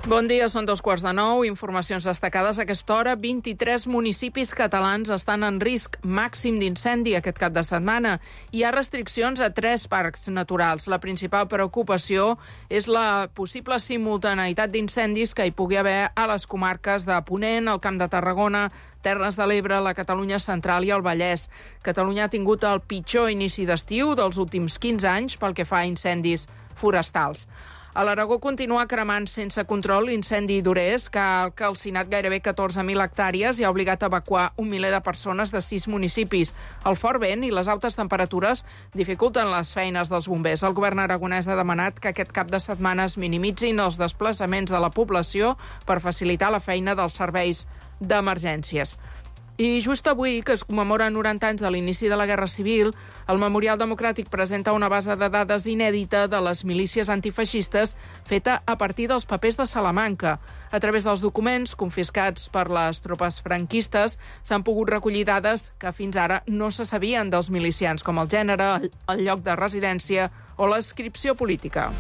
Bon dia, són 8:15. Informacions destacades a aquesta hora. 23 municipis catalans estan en risc màxim d'incendi aquest cap de setmana. Hi ha restriccions a 3 parcs naturals. La principal preocupació és la possible simultaneïtat d'incendis que hi pugui haver a les comarques de Ponent, el Camp de Tarragona, Terres de l'Ebre, la Catalunya central i el Vallès. Catalunya ha tingut el pitjor inici d'estiu dels últims 15 anys pel que fa a incendis forestals. A l'Aragó continua cremant sense control l'incendi d'Orès, que ha calcinat gairebé 14.000 hectàrees i ha obligat a evacuar un miler de persones de 6 municipis. El fort vent i les altes temperatures dificulten les feines dels bombers. El govern aragonès ha demanat que aquest cap de setmana es minimitzin els desplaçaments de la població per facilitar la feina dels serveis d'emergències. I just avui, que es commemora 90 anys de l'inici de la Guerra Civil, el Memorial Democràtic presenta una base de dades inèdita de les milícies antifeixistes feta a partir dels papers de Salamanca. A través dels documents confiscats per les tropes franquistes s'han pogut recollir dades que fins ara no se sabien dels milicians, com el gènere, el lloc de residència o l'adscripció política.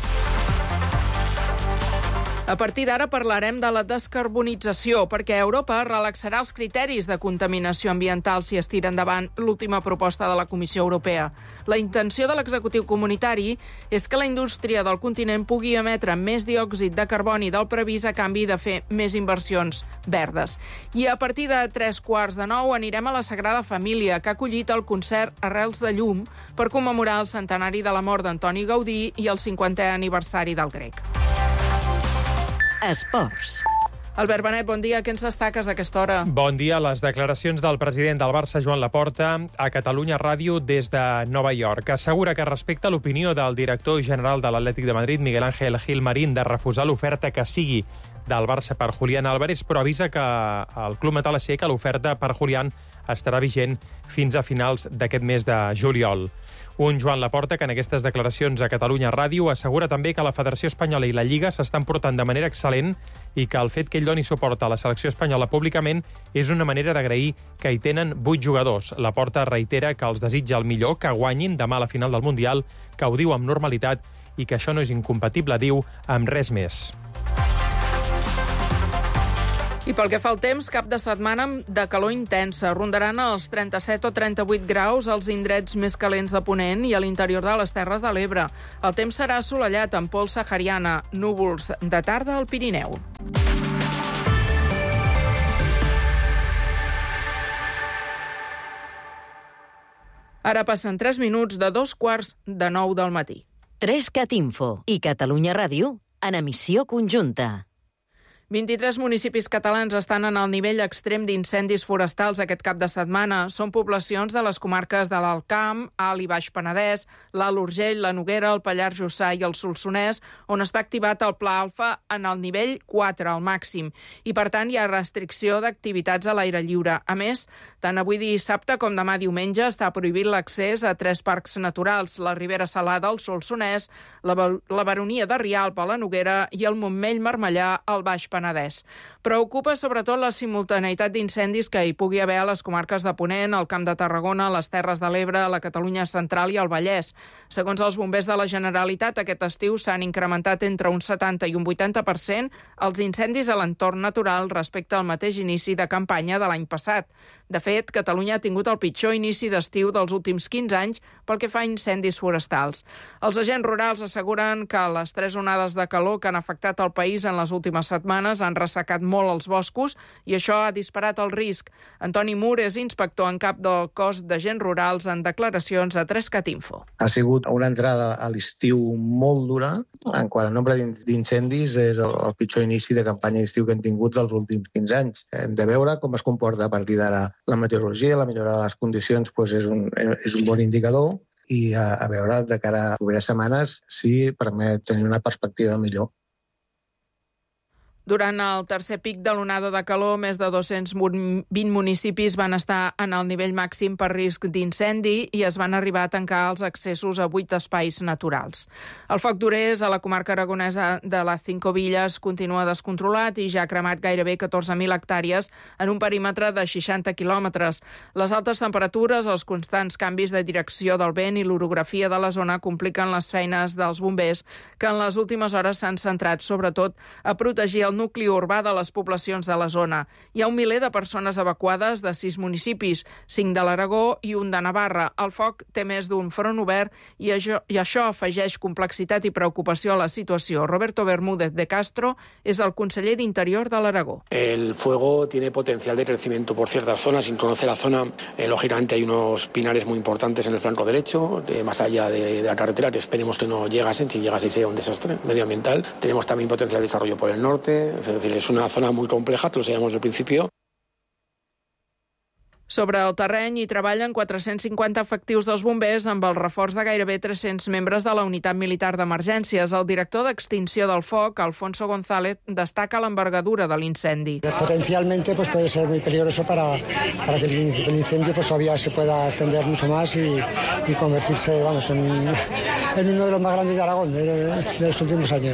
A partir d'ara parlarem de la descarbonització, perquè Europa relaxarà els criteris de contaminació ambiental si es tira endavant l'última proposta de la Comissió Europea. La intenció de l'executiu comunitari és que la indústria del continent pugui emetre més diòxid de carboni del previst a canvi de fer més inversions verdes. I a partir de 8:45 anirem a la Sagrada Família, que ha acollit el concert Arrels de Llum per commemorar el centenari de la mort d'Antoni Gaudí i el 50è aniversari del Grec. Esports. Albert Benet, bon dia. Què ens destaques a aquesta hora? Bon dia. Les declaracions del president del Barça, Joan Laporta, a Catalunya Ràdio des de Nova York. Assegura que respecta l'opinió del director general de l'Atlètic de Madrid, Miguel Ángel Gil-Marín, de refusar l'oferta que sigui del Barça per Julián Álvarez, però avisa que el club metal·lacer que l'oferta per Julián estarà vigent fins a finals d'aquest mes de juliol. Un Joan Laporta que en aquestes declaracions a Catalunya Ràdio assegura també que la Federació Espanyola i la Lliga s'estan portant de manera excel·lent i que el fet que ell doni suport a la selecció espanyola públicament és una manera d'agrair que hi tenen 8 jugadors. Laporta reitera que els desitja el millor, que guanyin demà a la final del Mundial, que ho diu amb normalitat i que això no és incompatible, diu, amb res més. I pel que fa al temps, cap de setmana de calor intensa. Rondaran els 37 o 38 graus als indrets més calents de Ponent i a l'interior de les Terres de l'Ebre. El temps serà assolellat amb pols sahariana, núvols de tarda al Pirineu. Ara passen 3 minuts de 8:45 del matí. 3CAT Info i Catalunya Ràdio en emissió conjunta. 23 municipis catalans estan en el nivell extrem d'incendis forestals aquest cap de setmana. Són poblacions de les comarques de l'Alt Camp, Alt i Baix Penedès, l'Alt Urgell, la Noguera, el Pallars Jussà i el Solsonès, on està activat el Pla Alfa en el nivell 4, al màxim. I, per tant, hi ha restricció d'activitats a l'aire lliure. A més, tant avui dissabte com demà diumenge està prohibit l'accés a 3 parcs naturals, la Ribera Salada, el Solsonès, la Baronia de Rialp, a la Noguera i el Montmell-Marmellà, al Baix Penedès. Preocupa sobretot la simultaneïtat d'incendis que hi pugui haver a les comarques de Ponent, el Camp de Tarragona, les Terres de l'Ebre, la Catalunya central i el Vallès. Segons els bombers de la Generalitat, aquest estiu s'han incrementat entre un 70 i un 80% els incendis a l'entorn natural respecte al mateix inici de campanya de l'any passat. De fet, Catalunya ha tingut el pitjor inici d'estiu dels últims 15 anys pel que fa a incendis forestals. Els agents rurals asseguren que les 3 onades de calor que han afectat el país en les últimes setmanes han ressecat molt els boscos i això ha disparat el risc. Antoni Mur és inspector en cap del cos d'agents rurals en declaracions a 3CAT Info. Ha sigut una entrada a l'estiu molt dura. En quant al nombre d'incendis, és el pitjor inici de campanya d'estiu que hem tingut dels últims 15 anys. Hem de veure com es comporta a partir d'ara la meteorologia, la millora de les condicions és un bon indicador i a veure de cara a les properes setmanes si permet tenir una perspectiva millor. Durant el tercer pic de l'onada de calor, més de 220 municipis van estar en el nivell màxim per risc d'incendi i es van arribar a tancar els accessos a 8 espais naturals. El foc d'Orès a la comarca aragonesa de les 5 Villes continua descontrolat i ja ha cremat gairebé 14.000 hectàrees en un perímetre de 60 quilòmetres. Les altes temperatures, els constants canvis de direcció del vent i l'orografia de la zona compliquen les feines dels bombers, que en les últimes hores s'han centrat sobretot a protegir el nucli urbà de les poblacions de la zona. Hi ha 1 miler de persones evacuades de 6 municipis, 5 de l'Aragó i 1 de Navarra. El foc té més d'un front obert i això afegeix complexitat i preocupació a la situació. Roberto Bermúdez de Castro és el conseller d'Interior de l'Aragó. El fuego tiene potencial de crecimiento por ciertas zonas. Sin conocer la zona, lógicamente hay unos pinares muy importantes en el flanco derecho, más allá de la carretera, que esperemos que no llegasen. Si llegase sería un desastre medioambiental. Tenemos también potencial de desarrollo por el norte. Es decir, es una zona muy compleja, que lo sabíamos al principio. Sobre el terreny hi treballen 450 efectius dels bombers amb el reforç de gairebé 300 membres de la unitat militar d'emergències. El director d'extinció del foc, Alfonso González, destaca l'envergadura de l'incendi. Potencialmente puede ser muy peligroso para que el incendio todavía se pueda extender mucho más y convertirse en uno de los más grandes de Aragón de los últimos años.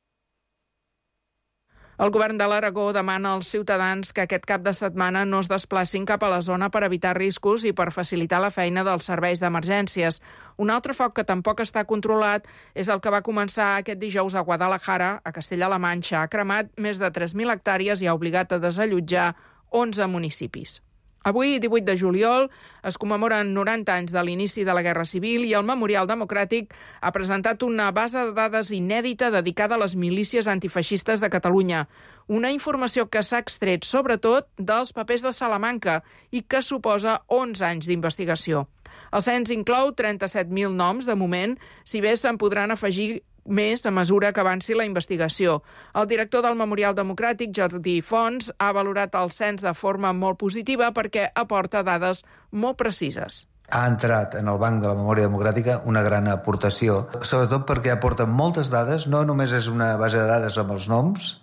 El govern de l'Aragó demana als ciutadans que aquest cap de setmana no es desplacin cap a la zona per evitar riscos i per facilitar la feina dels serveis d'emergències. Un altre foc que tampoc està controlat és el que va començar aquest dijous a Guadalajara, a Castella-La Manxa. Ha cremat més de 3.000 hectàrees i ha obligat a desallotjar 11 municipis. Avui, 18 de juliol, es commemoren 90 anys de l'inici de la Guerra Civil i el Memorial Democràtic ha presentat una base de dades inèdita dedicada a les milícies antifeixistes de Catalunya. Una informació que s'ha extret sobretot dels papers de Salamanca i que suposa 11 anys d'investigació. El cens inclou 37.000 noms de moment, si bé se'n podran afegir més a mesura que avanci la investigació. El director del Memorial Democràtic, Jordi Fons, ha valorat el cens de forma molt positiva perquè aporta dades molt precises. Ha entrat en el banc de la memòria democràtica una gran aportació, sobretot perquè aporta moltes dades, no només és una base de dades amb els noms,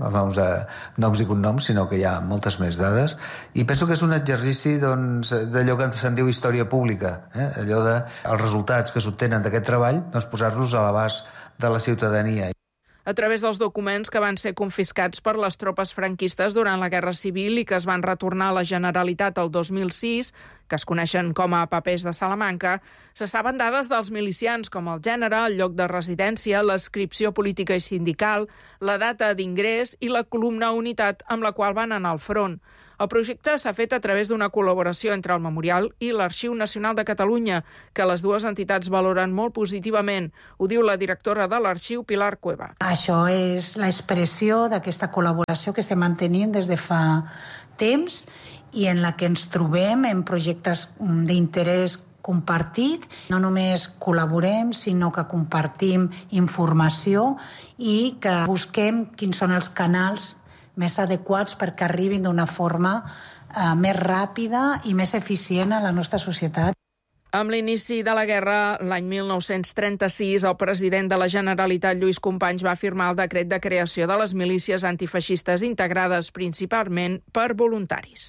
noms i cognoms, sinó que hi ha moltes més dades, i penso que és un exercici d'allò que se'n diu història pública, allò de els resultats que s'obtenen d'aquest treball, posar-los a l'abast de la ciutadania. A través dels documents que van ser confiscats per les tropes franquistes durant la Guerra Civil i que es van retornar a la Generalitat el 2006, que es coneixen com a papers de Salamanca, se saben dades dels milicians com el gènere, el lloc de residència, l'adscripció política i sindical, la data d'ingrés i la columna unitat amb la qual van anar al front. El projecte s'ha fet a través d'una col·laboració entre el Memorial i l'Arxiu Nacional de Catalunya, que les dues entitats valoren molt positivament. Ho diu la directora de l'Arxiu, Pilar Cueva. Això és l'expressió d'aquesta col·laboració que estem mantenint des de fa temps i en la que ens trobem en projectes d'interès compartit. No només col·laborem, sinó que compartim informació i que busquem quins són els canals més adequats perquè arribin d'una forma més ràpida i més eficient a la nostra societat. Amb l'inici de la guerra, l'any 1936, el president de la Generalitat, Lluís Companys, va firmar el decret de creació de les milícies antifeixistes integrades principalment per voluntaris.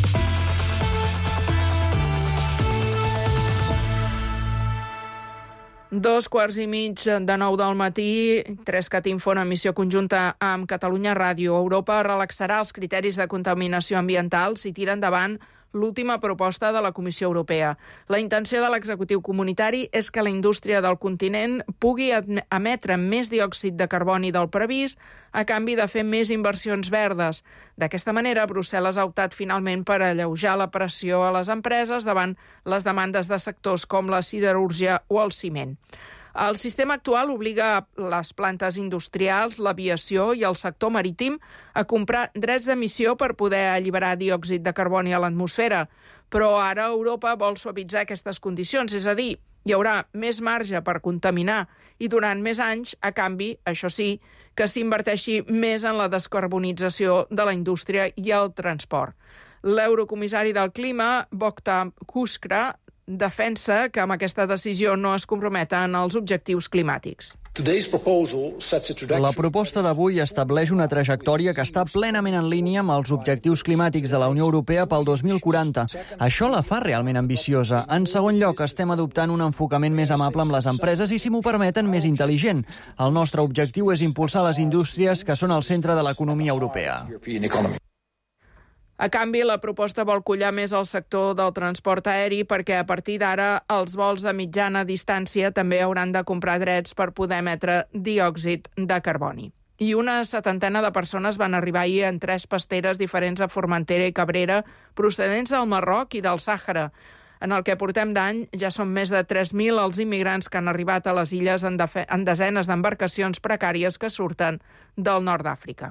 Dos quarts i mig de 9 del matí, 3cat Info en emissió conjunta amb Catalunya Ràdio. Europa relaxarà els criteris de contaminació ambiental si tira endavant l'última proposta de la Comissió Europea. La intenció de l'executiu comunitari és que la indústria del continent pugui emetre més diòxid de carboni del previst a canvi de fer més inversions verdes. D'aquesta manera, Brussel·les ha optat finalment per alleujar la pressió a les empreses davant les demandes de sectors com la siderúrgia o el ciment. El sistema actual obliga les plantes industrials, l'aviació i el sector marítim a comprar drets d'emissió per poder alliberar diòxid de carboni a l'atmosfera. Però ara Europa vol suavitzar aquestes condicions, és a dir, hi haurà més marge per contaminar i durant més anys, a canvi, això sí, que s'inverteixi més en la descarbonització de la indústria i el transport. L'eurocomissari del clima, Bogdan Kuška, defensa que amb aquesta decisió no es comprometen els objectius climàtics. La proposta d'avui estableix una trajectòria que està plenament en línia amb els objectius climàtics de la Unió Europea pel 2040. Això la fa realment ambiciosa. En segon lloc, estem adoptant un enfocament més amable amb les empreses i, si m'ho permeten, més intel·ligent. El nostre objectiu és impulsar les indústries que són al centre de l'economia europea. A canvi, la proposta vol collar més el sector del transport aeri perquè a partir d'ara els vols de mitjana distància també hauran de comprar drets per poder emetre diòxid de carboni. i una 70 de persones van arribar ahir en 3 pasteres diferents a Formentera i Cabrera, procedents del Marroc i del Sàhara. En el que portem d'any ja són més de 3.000 els immigrants que han arribat a les illes en desenes d'embarcacions precàries que surten del nord d'Àfrica.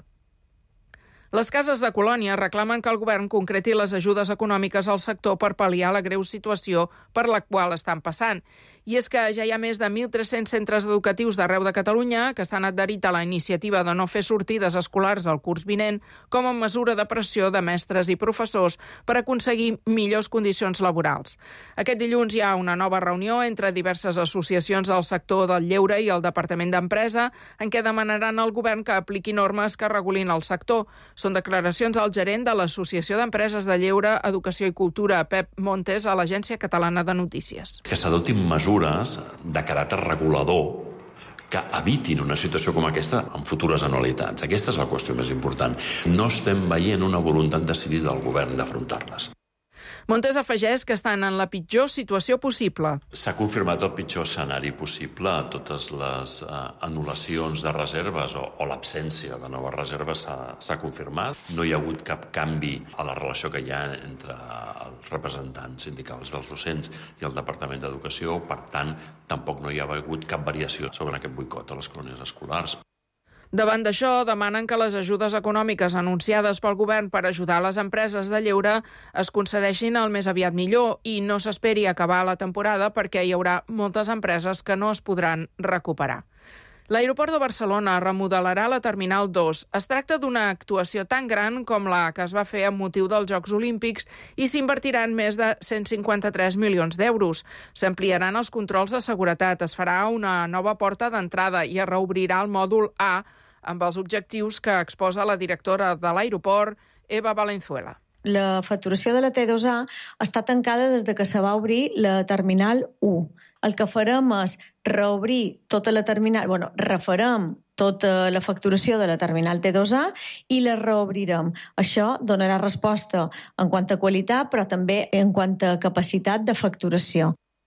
Les cases de colònia reclamen que el govern concreti les ajudes econòmiques al sector per pal·liar la greu situació per la qual estan passant. I és que ja hi ha més de 1.300 centres educatius d'arreu de Catalunya que s'han adherit a la iniciativa de no fer sortides escolars al curs vinent com a mesura de pressió de mestres i professors per aconseguir millors condicions laborals. Aquest dilluns hi ha una nova reunió entre diverses associacions del sector del lleure i el Departament d'Empresa en què demanaran al govern que apliqui normes que regulin el sector. Són declaracions al gerent de l'Associació d'Empreses de Lleure, Educació i Cultura, Pep Montes, a l'Agència Catalana de Notícies. Que s'adoptin mesures de caràcter regulador que evitin una situació com aquesta en futures anualitats. Aquesta és la qüestió més important. No estem veient una voluntat decidida del govern d'afrontar-les. Montes afegeix que estan en la pitjor situació possible. S'ha confirmat el pitjor escenari possible. Totes les anul·lacions de reserves o l'absència de noves reserves s'ha confirmat. No hi ha hagut cap canvi a la relació que hi ha entre els representants sindicals dels docents i el Departament d'Educació. Per tant, tampoc no hi ha hagut cap variació sobre aquest boicot a les colònies escolars. Davant d'això, demanen que les ajudes econòmiques anunciades pel govern per ajudar les empreses de lleure es concedeixin el més aviat millor i no s'esperi acabar la temporada perquè hi haurà moltes empreses que no es podran recuperar. L'Aeroport de Barcelona remodelarà la Terminal 2. Es tracta d'una actuació tan gran com la que es va fer amb motiu dels Jocs Olímpics i s'invertiran més de 153 milions d'euros. S'ampliaran els controls de seguretat, es farà una nova porta d'entrada i es reobrirà el mòdul A amb els objectius que exposa la directora de l'aeroport, Eva Valenzuela. La facturació de la T2A està tancada des que se va obrir la Terminal 1. El que farem és reobrir tota la terminal, refarem tota la facturació de la terminal T2A i la reobrirem. Això donarà resposta en quant a qualitat, però també en quant a capacitat de facturació.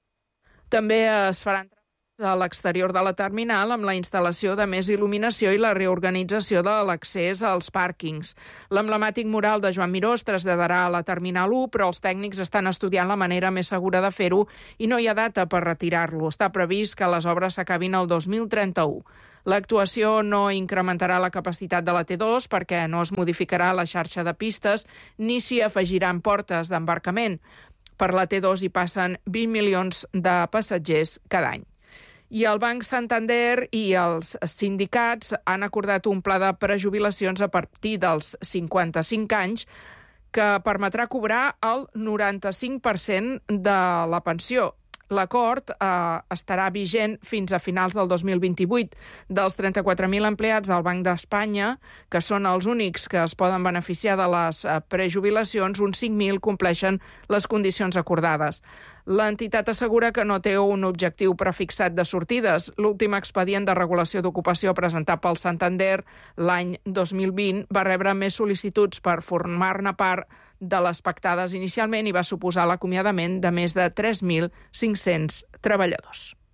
També es faran a l'exterior de la terminal amb la instal·lació de més il·luminació i la reorganització de l'accés als pàrquings. L'emblemàtic mural de Joan Miró es traslladarà a la Terminal 1, però els tècnics estan estudiant la manera més segura de fer-ho i no hi ha data per retirar-lo. Està previst que les obres s'acabin el 2031. L'actuació no incrementarà la capacitat de la T2 perquè no es modificarà la xarxa de pistes ni s'hi afegiran portes d'embarcament. Per la T2 hi passen 20 milions de passatgers cada any. I el Banc Santander i els sindicats han acordat un pla de prejubilacions a partir dels 55 anys que permetrà cobrar el 95% de la pensió. L'acord estarà vigent fins a finals del 2028. Dels 34.000 empleats del Banc d'Espanya, que són els únics que es poden beneficiar de les prejubilacions, uns 5.000 compleixen les condicions acordades. L'entitat assegura que no té un objectiu prefixat de sortides. L'últim expedient de regulació d'ocupació presentat pel Santander l'any 2020 va rebre més sol·licituds per formar-ne part de les pactades inicialment i va suposar l'acomiadament de més de 3.500 treballadors.